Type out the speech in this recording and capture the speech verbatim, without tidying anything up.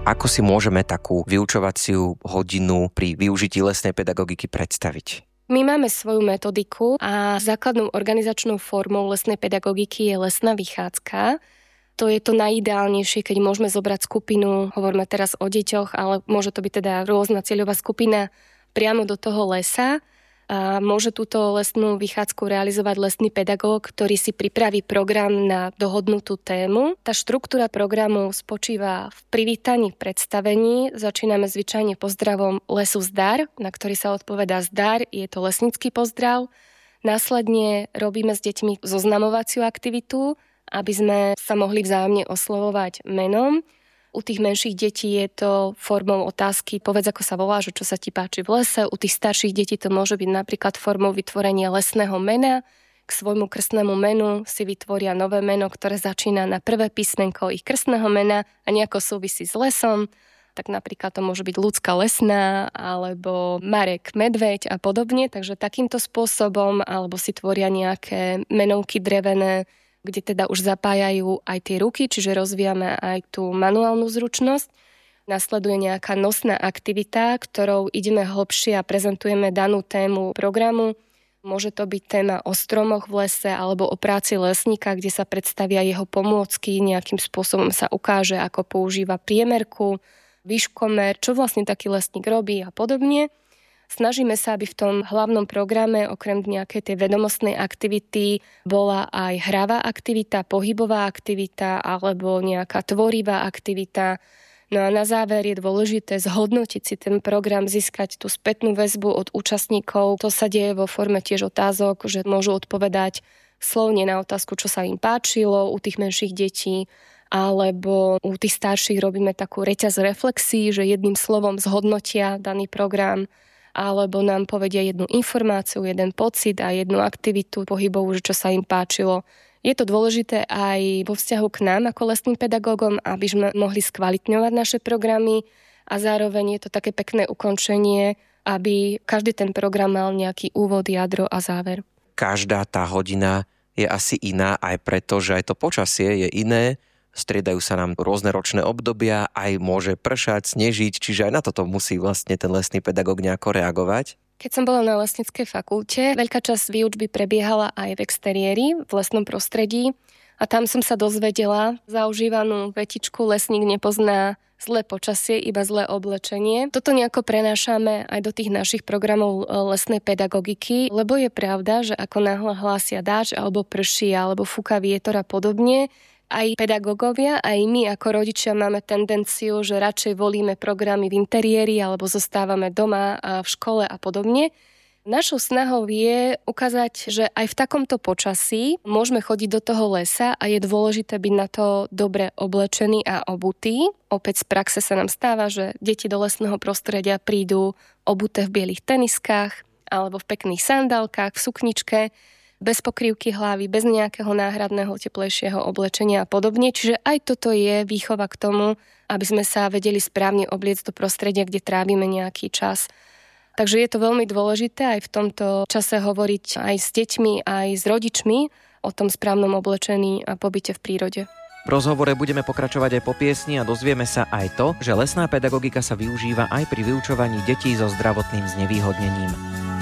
Ako si môžeme takú vyučovaciu hodinu pri využití lesnej pedagogiky predstaviť? My máme svoju metodiku a základnou organizačnou formou lesnej pedagogiky je lesná vychádzka. To je to najideálnejšie, keď môžeme zobrať skupinu, hovoríme teraz o deťoch, ale môže to byť teda rôzna cieľová skupina priamo do toho lesa. A môže túto lesnú vychádzku realizovať lesný pedagóg, ktorý si pripraví program na dohodnutú tému. Tá štruktúra programu spočíva v privítaní, predstavení. Začíname zvyčajne pozdravom lesu zdar, na ktorý sa odpovedá zdar, je to lesnícky pozdrav. Následne robíme s deťmi zoznamovaciu aktivitu, aby sme sa mohli vzájomne oslovovať menom. U tých menších detí je to formou otázky, povedz ako sa voláš, čo sa ti páči v lese. U tých starších detí to môže byť napríklad formou vytvorenia lesného mena. K svojmu krstnému menu si vytvoria nové meno, ktoré začína na prvé písmenko ich krstného mena a nejako súvisí s lesom. Tak napríklad to môže byť Ľudská lesná alebo Marek Medveď a podobne. Takže takýmto spôsobom alebo si tvoria nejaké menovky drevené, kde teda už zapájajú aj tie ruky, čiže rozvíjame aj tú manuálnu zručnosť. Nasleduje nejaká nosná aktivita, ktorou ideme hlbšie a prezentujeme danú tému programu. Môže to byť téma o stromoch v lese alebo o práci lesníka, kde sa predstavia jeho pomôcky, nejakým spôsobom sa ukáže, ako používa priemerku, výškomer, čo vlastne taký lesník robí a podobne. Snažíme sa, aby v tom hlavnom programe okrem nejakej tej vedomostnej aktivity bola aj hravá aktivita, pohybová aktivita alebo nejaká tvorivá aktivita. No a na záver je dôležité zhodnotiť si ten program, získať tú spätnú väzbu od účastníkov. To sa deje vo forme tiež otázok, že môžu odpovedať slovne na otázku, čo sa im páčilo u tých menších detí, alebo u tých starších robíme takú reťaz reflexí, že jedným slovom zhodnotia daný program, alebo nám povedia jednu informáciu, jeden pocit a jednu aktivitu pohybovú, čo sa im páčilo. Je to dôležité aj vo vzťahu k nám ako lesným pedagógom, aby sme mohli skvalitňovať naše programy a zároveň je to také pekné ukončenie, aby každý ten program mal nejaký úvod, jadro a záver. Každá tá hodina je asi iná aj preto, že aj to počasie je iné. Striedajú sa nám rôzne ročné obdobia, aj môže pršať, snežiť, čiže aj na toto musí vlastne ten lesný pedagóg nejako reagovať. Keď som bola na lesníckej fakulte, veľká časť výučby prebiehala aj v exteriéri, v lesnom prostredí a tam som sa dozvedela zaužívanú vetičku lesník nepozná zlé počasie, iba zlé oblečenie. Toto nejako prenášame aj do tých našich programov lesnej pedagogiky, lebo je pravda, že ako náhle hlásia dážď alebo prší alebo fúka vietor a podobne, aj pedagógovia, aj my ako rodičia máme tendenciu, že radšej volíme programy v interiéri alebo zostávame doma a v škole a podobne. Našou snahou je ukázať, že aj v takomto počasí môžeme chodiť do toho lesa a je dôležité byť na to dobre oblečený a obutý. Opäť z praxe sa nám stáva, že deti do lesného prostredia prídu obuté v bielých teniskách alebo v pekných sandálkach, v sukničke, bez pokrývky hlavy, bez nejakého náhradného teplejšieho oblečenia a podobne. Čiže aj toto je výchova k tomu, aby sme sa vedeli správne obliecť do prostredia, kde trávime nejaký čas. Takže je to veľmi dôležité aj v tomto čase hovoriť aj s deťmi, aj s rodičmi o tom správnom oblečení a pobyte v prírode. V rozhovore budeme pokračovať aj po piesni a dozvieme sa aj to, že lesná pedagogika sa využíva aj pri vyučovaní detí so zdravotným znevýhodnením.